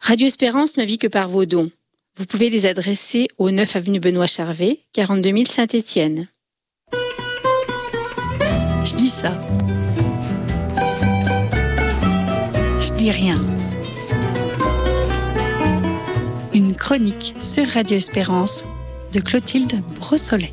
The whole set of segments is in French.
Radio Espérance ne vit que par vos dons. Vous pouvez les adresser au 9 avenue Benoît Charvet, 42 000 Saint-Étienne. Je dis ça. Je dis rien. Une chronique sur Radio Espérance de Clotilde Brossolet.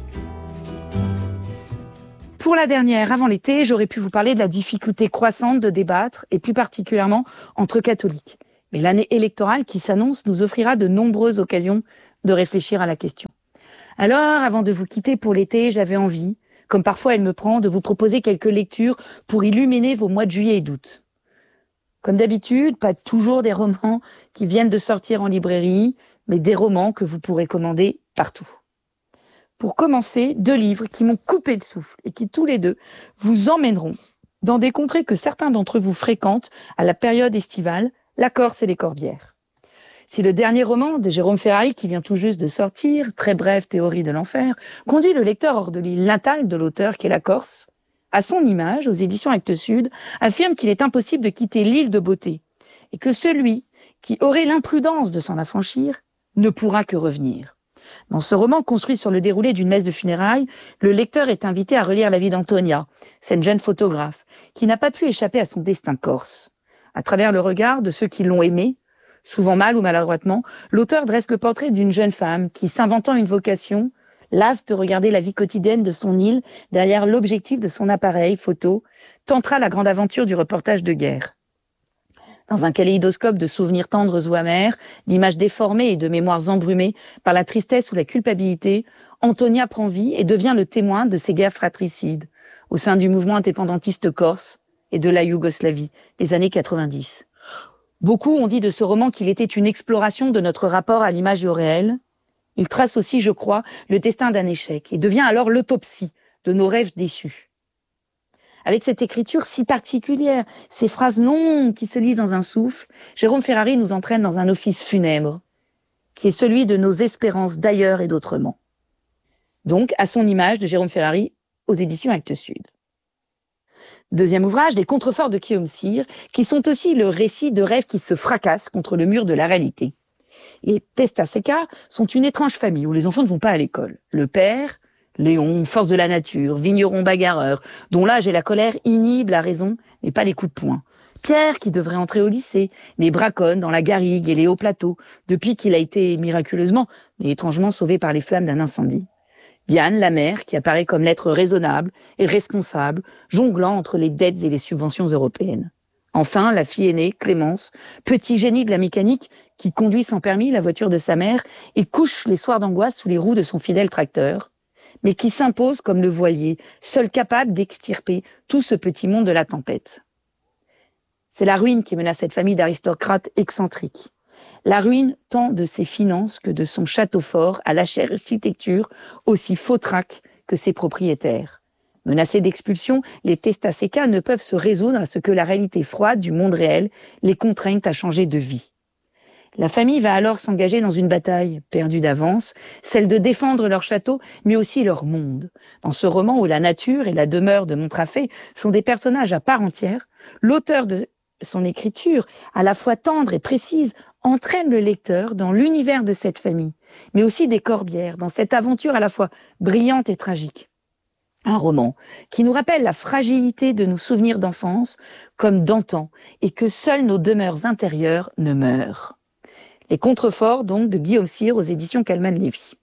Pour la dernière, avant l'été, j'aurais pu vous parler de la difficulté croissante de débattre, et plus particulièrement entre catholiques. Mais l'année électorale qui s'annonce nous offrira de nombreuses occasions de réfléchir à la question. Alors, avant de vous quitter pour l'été, j'avais envie, comme parfois elle me prend, de vous proposer quelques lectures pour illuminer vos mois de juillet et d'août. Comme d'habitude, pas toujours des romans qui viennent de sortir en librairie, mais des romans que vous pourrez commander partout. Pour commencer, 2 livres qui m'ont coupé le souffle et qui tous les deux vous emmèneront dans des contrées que certains d'entre vous fréquentent à la période estivale, la Corse et les Corbières. Si le dernier roman de Jérôme Ferrari, qui vient tout juste de sortir, Très brève théorie de l'enfer, conduit le lecteur hors de l'île natale de l'auteur qu'est la Corse, à son image, aux éditions Actes Sud, affirme qu'il est impossible de quitter l'île de beauté et que celui qui aurait l'imprudence de s'en affranchir ne pourra que revenir. Dans ce roman construit sur le déroulé d'une messe de funérailles, le lecteur est invité à relire la vie d'Antonia, cette jeune photographe, qui n'a pas pu échapper à son destin corse. À travers le regard de ceux qui l'ont aimée, souvent mal ou maladroitement, l'auteur dresse le portrait d'une jeune femme qui, s'inventant une vocation, lasse de regarder la vie quotidienne de son île derrière l'objectif de son appareil photo, tentera la grande aventure du reportage de guerre. Dans un kaléidoscope de souvenirs tendres ou amers, d'images déformées et de mémoires embrumées par la tristesse ou la culpabilité, Antonia prend vie et devient le témoin de ces guerres fratricides, au sein du mouvement indépendantiste corse et de la Yougoslavie, des années 90. Beaucoup ont dit de ce roman qu'il était une exploration de notre rapport à l'image et au réel. Il trace aussi, je crois, le destin d'un échec et devient alors l'autopsie de nos rêves déçus. Avec cette écriture si particulière, ces phrases longues qui se lisent dans un souffle, Jérôme Ferrari nous entraîne dans un office funèbre, qui est celui de nos espérances d'ailleurs et d'autrement. Donc, à son image de Jérôme Ferrari, aux éditions Actes Sud. Deuxième ouvrage, des contreforts de Guillaume Sire, qui sont aussi le récit de rêves qui se fracassent contre le mur de la réalité. Les Testaseca sont une étrange famille où les enfants ne vont pas à l'école. Le père, Léon, force de la nature, vigneron bagarreur, dont l'âge et la colère inhibent la raison, mais pas les coups de poing. Pierre, qui devrait entrer au lycée, mais braconne dans la garrigue et les hauts plateaux, depuis qu'il a été miraculeusement, mais étrangement sauvé par les flammes d'un incendie. Diane, la mère, qui apparaît comme l'être raisonnable et responsable, jonglant entre les dettes et les subventions européennes. Enfin, la fille aînée, Clémence, petit génie de la mécanique, qui conduit sans permis la voiture de sa mère et couche les soirs d'angoisse sous les roues de son fidèle tracteur, mais qui s'impose comme le voilier, seul capable d'extirper tout ce petit monde de la tempête. C'est la ruine qui menace cette famille d'aristocrates excentriques. La ruine tant de ses finances que de son château fort à l'architecture aussi fautraque que ses propriétaires. Menacés d'expulsion, les Testaseca ne peuvent se résoudre à ce que la réalité froide du monde réel les contraigne à changer de vie. La famille va alors s'engager dans une bataille, perdue d'avance, celle de défendre leur château, mais aussi leur monde. Dans ce roman où la nature et la demeure de Montrafé sont des personnages à part entière, l'auteur de son écriture, à la fois tendre et précise, entraîne le lecteur dans l'univers de cette famille, mais aussi des Corbières, dans cette aventure à la fois brillante et tragique. Un roman qui nous rappelle la fragilité de nos souvenirs d'enfance, comme d'antan, et que seules nos demeures intérieures ne meurent. Les contreforts, donc, de Guillaume Sire aux éditions Calman-Lévy.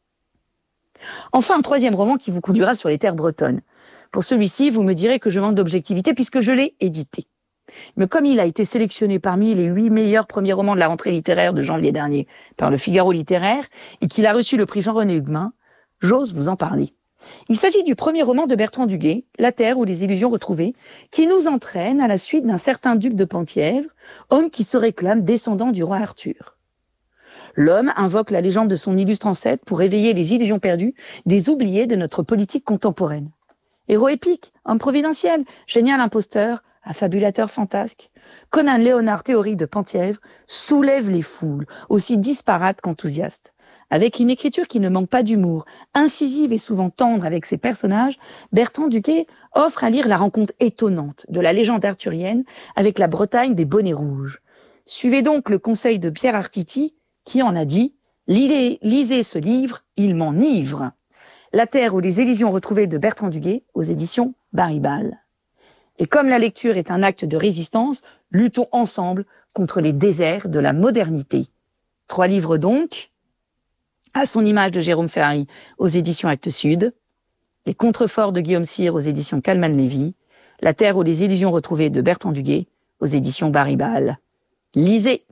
Enfin, un troisième roman qui vous conduira sur les terres bretonnes. Pour celui-ci, vous me direz que je manque d'objectivité puisque je l'ai édité. Mais comme il a été sélectionné parmi les 8 meilleurs premiers romans de la rentrée littéraire de janvier dernier par le Figaro littéraire et qu'il a reçu le prix Jean-René Huguemin, j'ose vous en parler. Il s'agit du premier roman de Bertrand Duguay, La Terre ou les illusions retrouvées, qui nous entraîne à la suite d'un certain duc de Penthièvre, homme qui se réclame descendant du roi Arthur. L'homme invoque la légende de son illustre ancêtre pour éveiller les illusions perdues des oubliés de notre politique contemporaine. Héros épique, homme providentiel, génial imposteur, affabulateur fantasque, Conan Léonard Théorie de Penthièvre soulève les foules, aussi disparates qu'enthousiastes. Avec une écriture qui ne manque pas d'humour, incisive et souvent tendre avec ses personnages, Bertrand Duguay offre à lire la rencontre étonnante de la légende arthurienne avec la Bretagne des bonnets rouges. Suivez donc le conseil de Pierre Artiti, qui en a dit « Lisez ce livre, il m'enivre ». La Terre ou les illusions retrouvées de Bertrand Duguay aux éditions Baribal. Et comme la lecture est un acte de résistance, luttons ensemble contre les déserts de la modernité. 3 livres donc, à son image de Jérôme Ferrari aux éditions Actes Sud, Les contreforts de Guillaume Sire aux éditions Calman Lévy, La Terre ou les illusions retrouvées de Bertrand Duguay aux éditions Baribal. Lisez!